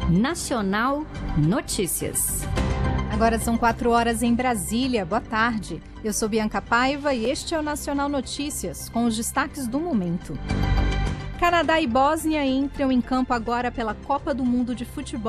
Nacional Notícias. Agora são 4 horas em Brasília. Boa tarde. Eu sou Bianca Paiva e este é o Nacional Notícias, com os destaques do momento. Canadá e Bósnia entram em campo agora pela Copa do Mundo de Futebol.